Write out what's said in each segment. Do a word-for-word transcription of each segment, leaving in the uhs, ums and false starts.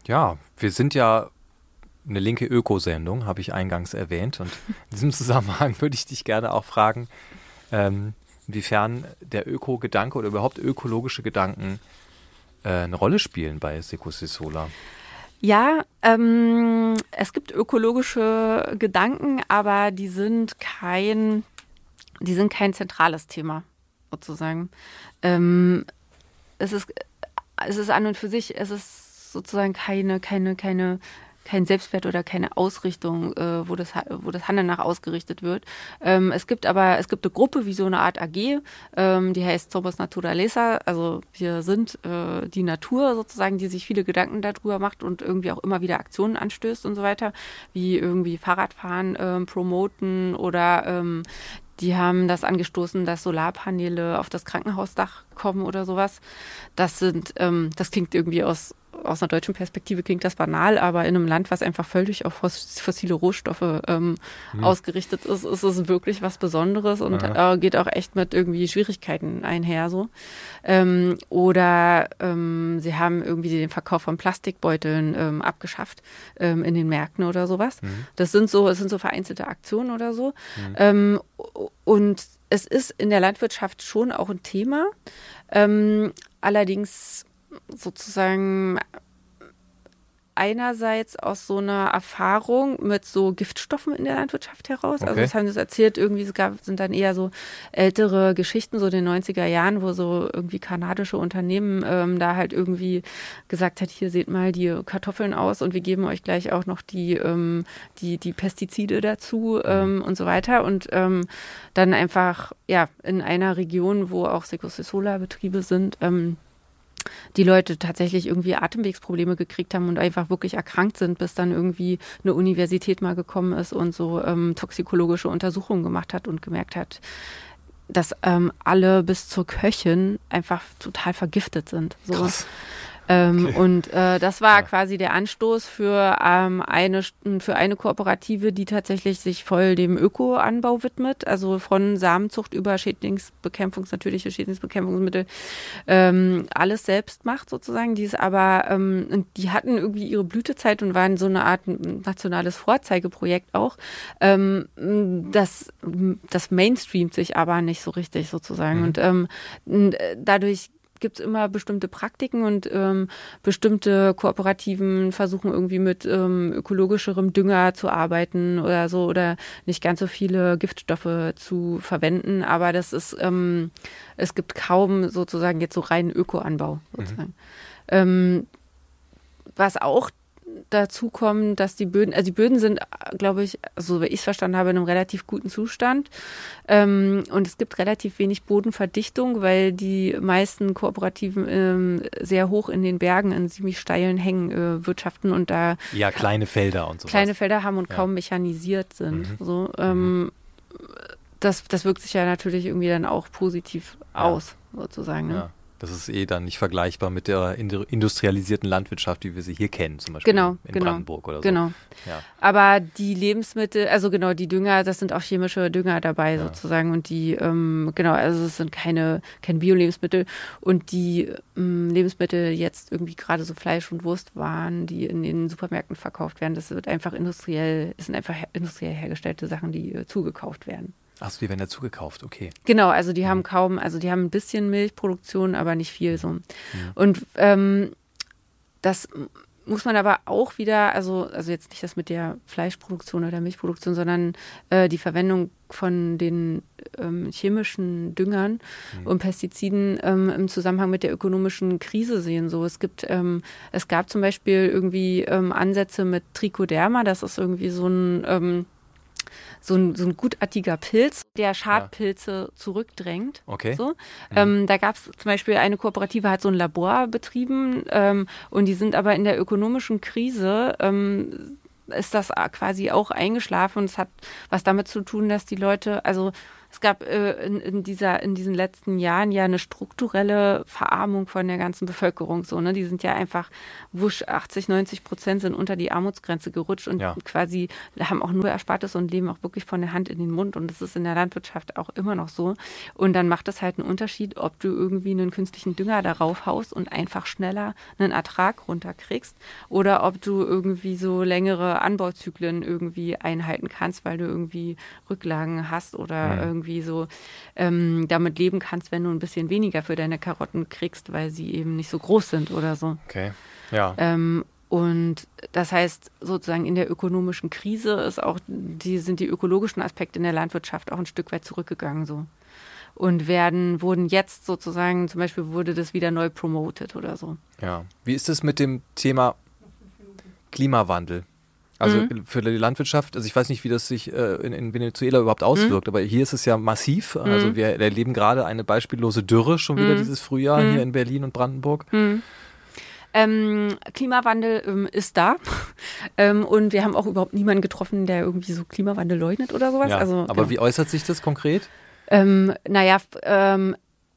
Ja, wir sind ja eine linke Ökosendung, habe ich eingangs erwähnt. Und in diesem Zusammenhang würde ich dich gerne auch fragen, ähm, inwiefern der Öko-Gedanke oder überhaupt ökologische Gedanken äh, eine Rolle spielen bei Secosessola. Ja, ähm, es gibt ökologische Gedanken, aber die sind kein, die sind kein zentrales Thema, sozusagen. Ähm, es ist, es ist an und für sich, es ist sozusagen keine, keine, keine, kein Selbstwert oder keine Ausrichtung, äh, wo das, wo das Handeln nach ausgerichtet wird. Ähm, es gibt aber, es gibt eine Gruppe wie so eine Art A G, ähm, die heißt Somos Naturaleza, also wir sind äh, die Natur sozusagen, die sich viele Gedanken darüber macht und irgendwie auch immer wieder Aktionen anstößt und so weiter, wie irgendwie Fahrradfahren ähm, promoten oder ähm, die haben das angestoßen, dass Solarpaneele auf das Krankenhausdach kommen oder sowas. Das sind, ähm, das klingt irgendwie aus aus einer deutschen Perspektive klingt das banal, aber in einem Land, was einfach völlig auf fossile Rohstoffe ähm, hm. ausgerichtet ist, ist es wirklich was Besonderes und äh, geht auch echt mit irgendwie Schwierigkeiten einher. So. Ähm, oder ähm, sie haben irgendwie den Verkauf von Plastikbeuteln ähm, abgeschafft ähm, in den Märkten oder sowas. Hm. Das sind so, es sind so vereinzelte Aktionen oder so. Hm. Ähm, und es ist in der Landwirtschaft schon auch ein Thema. Ähm, allerdings sozusagen einerseits aus so einer Erfahrung mit so Giftstoffen in der Landwirtschaft heraus. Okay. Also das haben sie erzählt, irgendwie es gab, sind dann eher so ältere Geschichten, so in den neunziger Jahren, wo so irgendwie kanadische Unternehmen ähm, da halt irgendwie gesagt hat, hier seht mal die Kartoffeln aus und wir geben euch gleich auch noch die, ähm, die, die Pestizide dazu ähm, mhm. und so weiter. Und ähm, dann einfach, ja, in einer Region, wo auch Secosessola-Betriebe sind, ähm, die Leute tatsächlich irgendwie Atemwegsprobleme gekriegt haben und einfach wirklich erkrankt sind, bis dann irgendwie eine Universität mal gekommen ist und so ähm, toxikologische Untersuchungen gemacht hat und gemerkt hat, dass ähm, alle bis zur Köchin einfach total vergiftet sind. So. Krass. Ähm, okay. Und äh, das war ja. quasi der Anstoß für, ähm, eine, für eine Kooperative, die tatsächlich sich voll dem Öko-Anbau widmet, also von Samenzucht über Schädlingsbekämpfungs-, natürliche Schädlingsbekämpfungsmittel, ähm, alles selbst macht sozusagen. Die ist aber, ähm, die hatten irgendwie ihre Blütezeit und waren so eine Art nationales Vorzeigeprojekt auch. Ähm, das, das mainstreamt sich aber nicht so richtig sozusagen. Mhm. Und ähm, dadurch gibt es immer bestimmte Praktiken und ähm, bestimmte Kooperativen versuchen irgendwie mit ähm, ökologischerem Dünger zu arbeiten oder so oder nicht ganz so viele Giftstoffe zu verwenden. Aber das ist, ähm, es gibt kaum sozusagen jetzt so reinen Ökoanbau sozusagen. Mhm. Ähm, was auch dazu kommen, dass die Böden, also die Böden sind, glaube ich, so wie ich es verstanden habe, in einem relativ guten Zustand. Ähm, und es gibt relativ wenig Bodenverdichtung, weil die meisten Kooperativen ähm, sehr hoch in den Bergen in ziemlich steilen Hängen äh, wirtschaften und da ja kleine Felder und so kleine Felder haben und ja. kaum mechanisiert sind. Mhm. So, ähm, mhm. das, das wirkt sich ja natürlich irgendwie dann auch positiv ja. aus, sozusagen. Ne? Ja. Das ist eh dann nicht vergleichbar mit der industrialisierten Landwirtschaft, wie wir sie hier kennen, zum Beispiel genau, in genau, Brandenburg oder so. Genau. Ja. Aber die Lebensmittel, also genau, die Dünger, das sind auch chemische Dünger dabei ja. sozusagen und die, ähm, genau, also es sind keine, keine Bio-Lebensmittel und die ähm, Lebensmittel jetzt irgendwie gerade so Fleisch- und Wurstwaren, die in den Supermärkten verkauft werden, das wird einfach industriell, das sind einfach her- industriell hergestellte Sachen, die äh, zugekauft werden. Achso, die werden dazu gekauft, okay. Genau, also die mhm. haben kaum, also die haben ein bisschen Milchproduktion, aber nicht viel so. Mhm. Und ähm, das muss man aber auch wieder, also, also jetzt nicht das mit der Fleischproduktion oder Milchproduktion, sondern äh, die Verwendung von den ähm, chemischen Düngern mhm. und Pestiziden ähm, im Zusammenhang mit der ökonomischen Krise sehen. So, es gibt, ähm, es gab zum Beispiel irgendwie ähm, Ansätze mit Trichoderma, das ist irgendwie so ein ähm, So ein, so ein gutartiger Pilz, der Schadpilze ja. zurückdrängt. Okay. So. Mhm. Ähm, da gab es zum Beispiel eine Kooperative, hat so ein Labor betrieben ähm, und die sind aber in der ökonomischen Krise, ähm, ist das quasi auch eingeschlafen und es hat was damit zu tun, dass die Leute, also Es gab äh, in, in, dieser, in diesen letzten Jahren ja eine strukturelle Verarmung von der ganzen Bevölkerung. So, ne? Die sind ja einfach, wusch, achtzig, neunzig Prozent sind unter die Armutsgrenze gerutscht und ja. quasi haben auch nur Erspartes und leben auch wirklich von der Hand in den Mund. Und das ist in der Landwirtschaft auch immer noch so. Und dann macht es halt einen Unterschied, ob du irgendwie einen künstlichen Dünger darauf haust und einfach schneller einen Ertrag runterkriegst oder ob du irgendwie so längere Anbauzyklen irgendwie einhalten kannst, weil du irgendwie Rücklagen hast oder mhm. irgendwie so ähm, damit leben kannst, wenn du ein bisschen weniger für deine Karotten kriegst, weil sie eben nicht so groß sind oder so. Okay, ja. Ähm, und das heißt, sozusagen in der ökonomischen Krise ist auch die, sind die ökologischen Aspekte in der Landwirtschaft auch ein Stück weit zurückgegangen so. Und werden, wurden jetzt sozusagen, zum Beispiel wurde das wieder neu promoted oder so. Ja. Wie ist es mit dem Thema Klimawandel? Also mhm. für die Landwirtschaft, also ich weiß nicht, wie das sich äh, in, in Venezuela überhaupt auswirkt, mhm. aber hier ist es ja massiv. Also mhm. wir erleben gerade eine beispiellose Dürre schon wieder mhm. dieses Frühjahr mhm. hier in Berlin und Brandenburg. Mhm. Ähm, Klimawandel ähm, ist da ähm, und wir haben auch überhaupt niemanden getroffen, der irgendwie so Klimawandel leugnet oder sowas. Ja, also, aber genau. Wie äußert sich das konkret? Ähm, naja, ähm,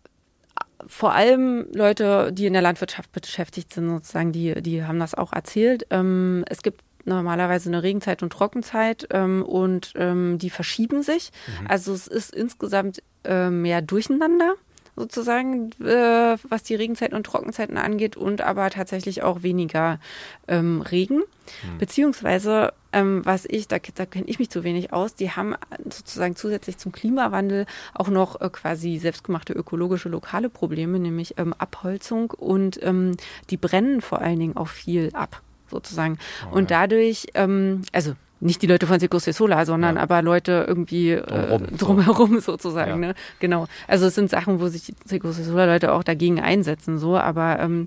vor allem Leute, die in der Landwirtschaft beschäftigt sind, sozusagen, die, die haben das auch erzählt. Ähm, es gibt normalerweise eine Regenzeit und Trockenzeit ähm, und ähm, die verschieben sich. Mhm. Also es ist insgesamt äh, mehr Durcheinander sozusagen, äh, was die Regenzeiten und Trockenzeiten angeht und aber tatsächlich auch weniger ähm, Regen. Mhm. Beziehungsweise, ähm, was ich, da, da kenne ich mich zu wenig aus, die haben sozusagen zusätzlich zum Klimawandel auch noch äh, quasi selbstgemachte ökologische lokale Probleme, nämlich ähm, Abholzung und ähm, die brennen vor allen Dingen auch viel ab, sozusagen. Oh, und ja. dadurch, ähm, also nicht die Leute von Secos de Solar, sondern ja. aber Leute irgendwie äh, drumherum so. sozusagen. Ja. Ne? Genau. Also es sind Sachen, wo sich die Secos de Solar Leute auch dagegen einsetzen, so, aber ähm,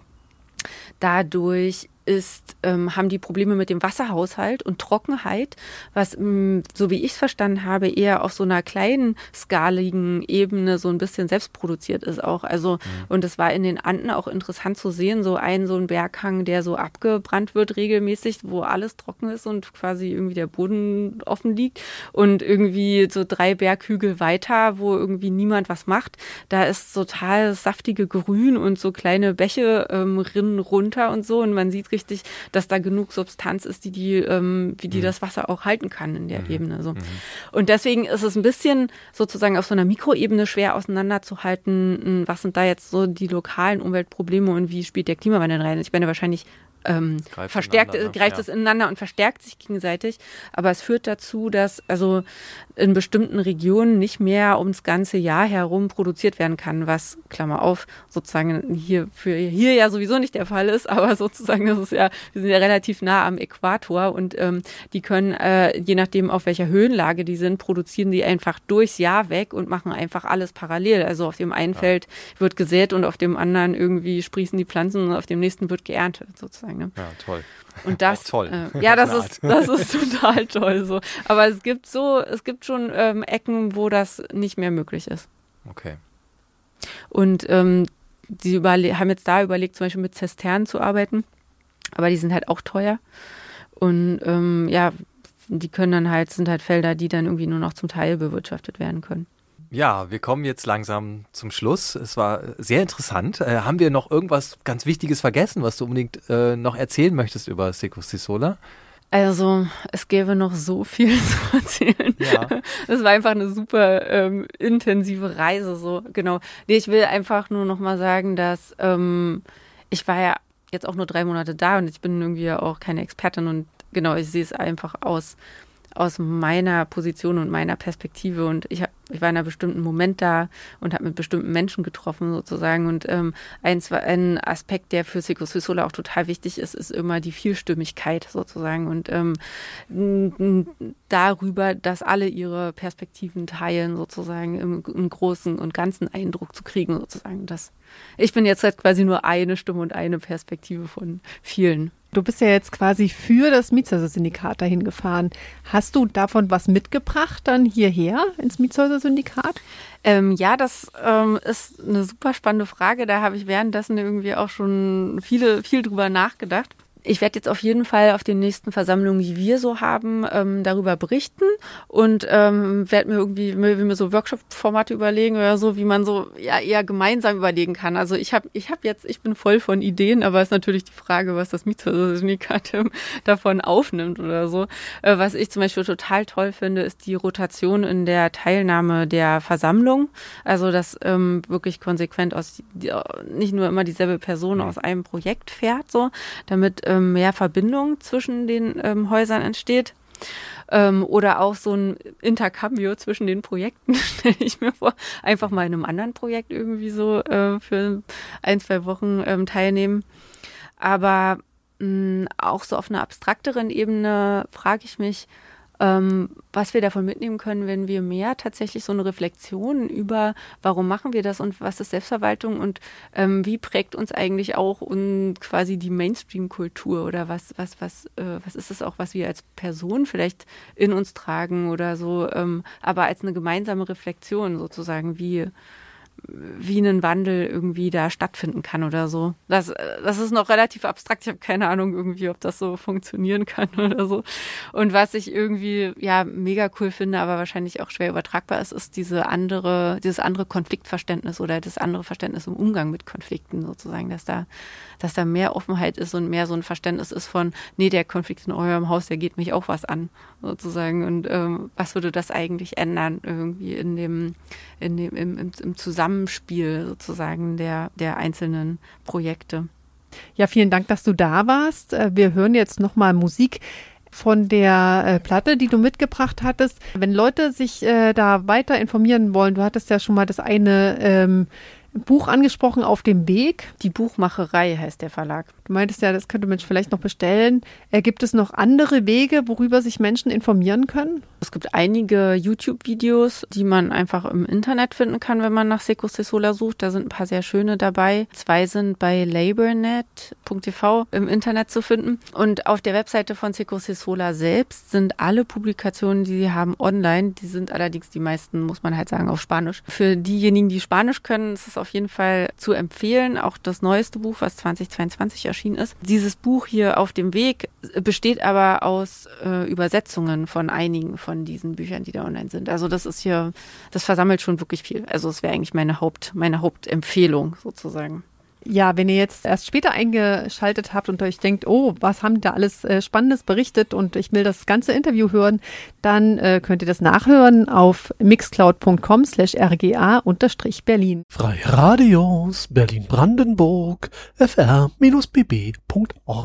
dadurch ist, ähm, haben die Probleme mit dem Wasserhaushalt und Trockenheit, was, mh, so wie ich es verstanden habe, eher auf so einer kleinen skaligen Ebene so ein bisschen selbstproduziert ist auch. Also, mhm. und es war in den Anden auch interessant zu sehen, so ein, so ein Berghang, der so abgebrannt wird regelmäßig, wo alles trocken ist und quasi irgendwie der Boden offen liegt und irgendwie so drei Berghügel weiter, wo irgendwie niemand was macht. Da ist total saftige Grün und so kleine Bäche ähm, rinnen runter und so und man sieht richtig, dass da genug Substanz ist, die, die, ähm, wie die mhm. das Wasser auch halten kann in der mhm. Ebene. So. Mhm. Und deswegen ist es ein bisschen sozusagen auf so einer Mikroebene schwer auseinanderzuhalten, was sind da jetzt so die lokalen Umweltprobleme und wie spielt der Klimawandel rein. Ich meine, wahrscheinlich ähm, verstärkt, ne? greift ja. es ineinander und verstärkt sich gegenseitig, aber es führt dazu, dass also in bestimmten Regionen nicht mehr ums ganze Jahr herum produziert werden kann, was, Klammer auf, sozusagen hier für hier ja sowieso nicht der Fall ist, aber sozusagen, das ist ja, wir sind ja relativ nah am Äquator und ähm, die können, äh, je nachdem auf welcher Höhenlage die sind, produzieren die einfach durchs Jahr weg und machen einfach alles parallel. Also auf dem einen ja. Feld wird gesät und auf dem anderen irgendwie sprießen die Pflanzen und auf dem nächsten wird geerntet, sozusagen. Ne? Ja, toll. Und das, auch toll. Äh, ja, das ist, das ist total toll so. Aber es gibt so, es gibt schon ähm, Ecken, wo das nicht mehr möglich ist. Okay. Und ähm, die überle- haben jetzt da überlegt, zum Beispiel mit Zisternen zu arbeiten. Aber die sind halt auch teuer. Und ähm, ja, die können dann halt, sind halt Felder, die dann irgendwie nur noch zum Teil bewirtschaftet werden können. Ja, wir kommen jetzt langsam zum Schluss. Es war sehr interessant. Äh, haben wir noch irgendwas ganz Wichtiges vergessen, was du unbedingt äh, noch erzählen möchtest über Secos de Solar? Also, es gäbe noch so viel zu erzählen. Ja. Das war einfach eine super ähm, intensive Reise, so, genau. Nee, ich will einfach nur noch mal sagen, dass ähm, ich war ja jetzt auch nur drei Monate da und ich bin irgendwie ja auch keine Expertin und genau, ich sehe es einfach aus aus meiner Position und meiner Perspektive und ich, hab, ich war in einem bestimmten Moment da und habe mit bestimmten Menschen getroffen sozusagen und ähm, ein, ein Aspekt, der für Secos de Solar auch total wichtig ist, ist immer die Vielstimmigkeit sozusagen und ähm, n- darüber, dass alle ihre Perspektiven teilen sozusagen, im, im großen und ganzen Eindruck zu kriegen sozusagen. Das, ich bin jetzt halt quasi nur eine Stimme und eine Perspektive von vielen. Du bist ja jetzt quasi für das Mietshäuser-Syndikat dahin gefahren. Hast du davon was mitgebracht dann hierher ins Mietshäuser-Syndikat? Ähm, ja, das ähm, ist eine super spannende Frage. Da habe ich währenddessen irgendwie auch schon viele, viel drüber nachgedacht. ich werde jetzt auf jeden Fall auf den nächsten Versammlungen, die wir so haben, ähm, darüber berichten und ähm, werde mir irgendwie mir, mir so Workshop-Formate überlegen oder so, wie man so ja eher gemeinsam überlegen kann. Also ich habe ich habe jetzt, ich bin voll von Ideen, aber es ist natürlich die Frage, was das Mietshäuser-Syndikat davon aufnimmt oder so. Äh, was ich zum Beispiel total toll finde, ist die Rotation in der Teilnahme der Versammlung. Also dass ähm, wirklich konsequent aus die, nicht nur immer dieselbe Person aus einem Projekt fährt, so, damit ähm, mehr Verbindung zwischen den ähm, Häusern entsteht. Ähm, oder auch so ein Intercambio zwischen den Projekten, stelle ich mir vor. Einfach mal in einem anderen Projekt irgendwie so äh, für ein, zwei Wochen ähm, teilnehmen. Aber mh, auch so auf einer abstrakteren Ebene frage ich mich, ähm, was wir davon mitnehmen können, wenn wir mehr tatsächlich so eine Reflexion über, warum machen wir das und was ist Selbstverwaltung und ähm, wie prägt uns eigentlich auch und quasi die Mainstream-Kultur oder was, was, was, äh, was ist es auch, was wir als Person vielleicht in uns tragen oder so, ähm, aber als eine gemeinsame Reflexion sozusagen, wie wie ein Wandel irgendwie da stattfinden kann oder so. Das, das ist noch relativ abstrakt. Ich habe keine Ahnung irgendwie, ob das so funktionieren kann oder so. Und was ich irgendwie ja mega cool finde, aber wahrscheinlich auch schwer übertragbar ist, ist diese andere, dieses andere Konfliktverständnis oder das andere Verständnis im Umgang mit Konflikten sozusagen, dass da, dass da mehr Offenheit ist und mehr so ein Verständnis ist von, nee, der Konflikt in eurem Haus, der geht mich auch was an sozusagen. Und ähm, was würde das eigentlich ändern irgendwie in dem, in dem im, im, im Zusammenspiel sozusagen der, der einzelnen Projekte. Ja, vielen Dank, dass du da warst. Wir hören jetzt nochmal Musik von der äh, Platte, die du mitgebracht hattest. Wenn Leute sich äh, da weiter informieren wollen, du hattest ja schon mal das eine ähm, Buch angesprochen, Auf dem Weg. Die Buchmacherei heißt der Verlag. Du meintest ja, das könnte man vielleicht noch bestellen. Äh, gibt es noch andere Wege, worüber sich Menschen informieren können? Es gibt einige YouTube-Videos, die man einfach im Internet finden kann, wenn man nach Secos de Sola sucht. Da sind ein paar sehr schöne dabei. Zwei sind bei labornet punkt t v im Internet zu finden. Und auf der Webseite von Secos de Sola selbst sind alle Publikationen, die sie haben, online. Die sind allerdings die meisten, muss man halt sagen, auf Spanisch. Für diejenigen, die Spanisch können, ist es auf jeden Fall zu empfehlen. Auch das neueste Buch, was zwanzig zweiundzwanzig erschienen ist. Dieses Buch hier Auf dem Weg besteht aber aus äh, Übersetzungen von einigen von diesen Büchern, die da online sind. Also das ist hier, das versammelt schon wirklich viel. Also es wäre eigentlich meine Haupt, meine Hauptempfehlung sozusagen. Ja, wenn ihr jetzt erst später eingeschaltet habt und euch denkt, oh, was haben da alles äh, Spannendes berichtet und ich will das ganze Interview hören, dann äh, könnt ihr das nachhören auf mixcloud.com slash rga unterstrich Berlin. Freie Radios Berlin-Brandenburg f r bindestrich b b punkt org